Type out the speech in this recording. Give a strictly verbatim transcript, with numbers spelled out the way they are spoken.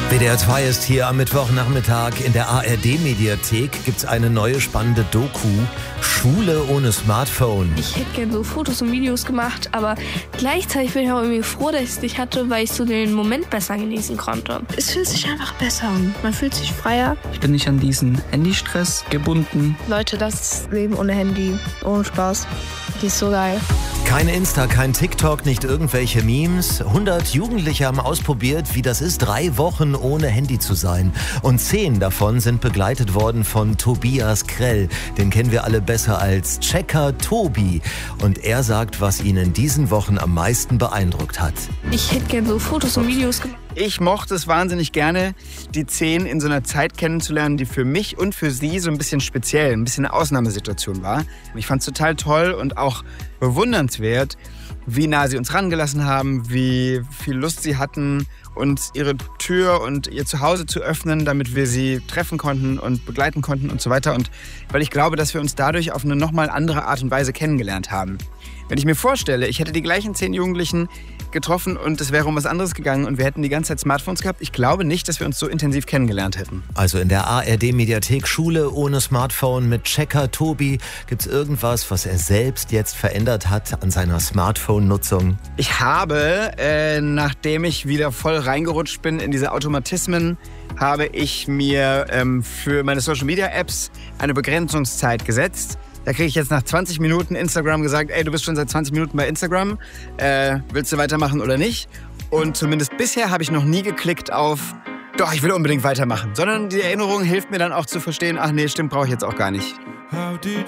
W D R zwei ist hier am Mittwochnachmittag. In der A R D-Mediathek gibt's eine neue spannende Doku. Schule ohne Smartphone. Ich hätte gerne so Fotos und Videos gemacht, aber gleichzeitig bin ich auch irgendwie froh, dass ich es nicht hatte, weil ich so den Moment besser genießen konnte. Es fühlt sich einfach besser an. Man fühlt sich freier. Ich bin nicht an diesen Handystress gebunden. Leute, das Leben ohne Handy, ohne Spaß. Die ist so geil. Kein Insta, kein TikTok, nicht irgendwelche Memes. hundert Jugendliche haben ausprobiert, wie das ist, drei Wochen ohne Handy zu sein. Und zehn davon sind begleitet worden von Tobias Krell. Den kennen wir alle besser als Checker Tobi. Und er sagt, was ihn in diesen Wochen am meisten beeindruckt hat. Ich hätte gerne so Fotos und Videos gemacht. Ich mochte es wahnsinnig gerne, die zehn in so einer Zeit kennenzulernen, die für mich und für sie so ein bisschen speziell, ein bisschen eine Ausnahmesituation war. Ich fand es total toll und auch bewundernswert, wie nah sie uns rangelassen haben, wie viel Lust sie hatten, uns ihre Tür und ihr Zuhause zu öffnen, damit wir sie treffen konnten und begleiten konnten und so weiter. Und weil ich glaube, dass wir uns dadurch auf eine nochmal andere Art und Weise kennengelernt haben. Wenn ich mir vorstelle, ich hätte die gleichen zehn Jugendlichen getroffen und es wäre um was anderes gegangen und wir hätten die ganze Zeit Smartphones gehabt, ich glaube nicht, dass wir uns so intensiv kennengelernt hätten. Also in der A R D-Mediathek Schule ohne Smartphone mit Checker Tobi. Gibt's irgendwas, was er selbst jetzt verändert hat an seiner Smartphone-Nutzung? Ich habe, äh, nachdem ich wieder voll reingerutscht bin in diese Automatismen, habe ich mir ähm, für meine Social-Media-Apps eine Begrenzungszeit gesetzt. Da kriege ich jetzt nach zwanzig Minuten Instagram gesagt, ey, du bist schon seit zwanzig Minuten bei Instagram, äh, willst du weitermachen oder nicht? Und zumindest bisher habe ich noch nie geklickt auf, doch, ich will unbedingt weitermachen. Sondern die Erinnerung hilft mir dann auch zu verstehen, ach nee, stimmt, brauche ich jetzt auch gar nicht. How did